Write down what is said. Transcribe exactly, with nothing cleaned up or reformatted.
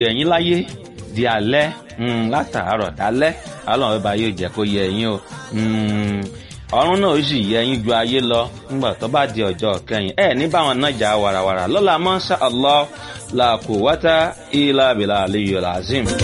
ẹ̀yin láyé di alẹ́ látàárọ̀ dálẹ́ ọlọ́run ọba yóò jẹ́ kó yẹ ẹ̀yin o ọ̀run náà ó sì yẹ ẹ̀yin ju ayé lọ nígbà tó bá di ọjọ́ kẹyìn ẹ ní báwọn náà jà wàràwàrà lọ́la masha Allah la quwwata illa billahi al-aliyyil azim.